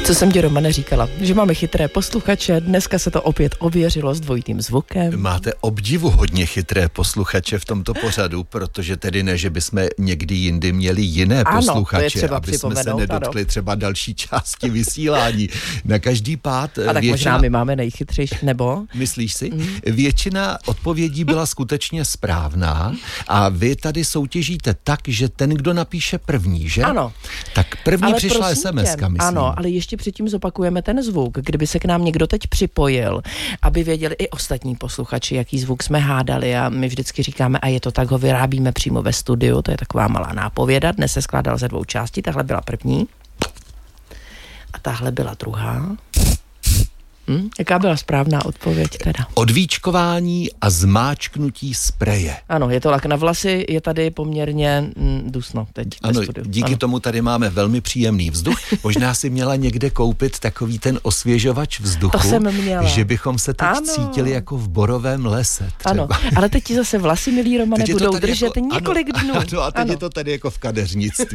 Co jsem ti, Romane, říkala? Že máme chytré posluchače, dneska se to opět ověřilo s dvojitým zvukem. Máte obdivuhodně chytré posluchače v tomto pořadu, protože tedy ne, že bychom někdy jindy měli jiné posluchače, aby jsme se nedotkli třeba další části vysílání. Na každý pád a tak možná my máme nejchytřejší, nebo? Myslíš si? Většina odpovědí byla skutečně správná a vy tady soutěžíte tak, že ten, kdo napíše první, že? Ano. Tak první ale přišla SMS-ka, myslím. Ano, ale ještě předtím zopakujeme ten zvuk, kdyby se k nám někdo teď připojil, aby věděli i ostatní posluchači, jaký zvuk jsme hádali, a my vždycky říkáme, a je to tak, ho vyrábíme přímo ve studiu, to je taková malá nápověda, dnes se skládal ze 2 částí, tahle byla první a tahle byla druhá. Jaká byla správná odpověď teda? Odvíčkování a zmáčknutí spreje. Ano, je to lak na vlasy, je tady poměrně dusno teď. Ano, díky tomu tady máme velmi příjemný vzduch. Možná si měla někde koupit takový ten osvěžovač vzduchu. To jsem měla. Že bychom se teď cítili jako v borovém lese. Třeba. Ano, ale teď ti zase vlasy, milí Romane, budou držet jako, několik dnů. Ano, a teď je to tady jako v kadeřnictví.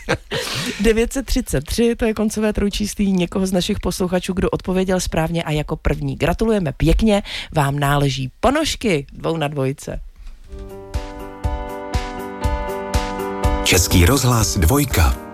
933, to je koncové trojčíslo někoho z našich posluchačů, kdo odpověděl správně a jako první. Gratulujeme pěkně, vám náleží ponožky 2 na 2. Český rozhlas 2.